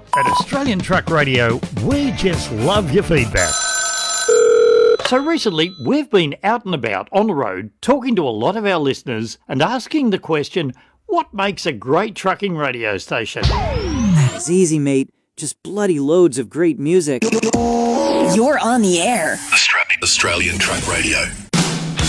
At Australian Truck Radio, we just love your feedback. So recently, we've been out and about on the road talking to a lot of our listeners and asking the question, what makes a great trucking radio station? It's easy, mate. Just bloody loads of great music. You're on the air. Australian Truck Radio.